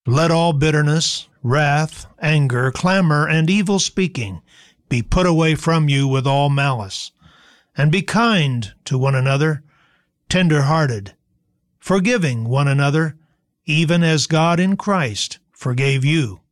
Let all bitterness, wrath, anger, clamor, and evil speaking be put away from you with all malice. And be kind to one another, tender-hearted, forgiving one another, even as God in Christ forgave you.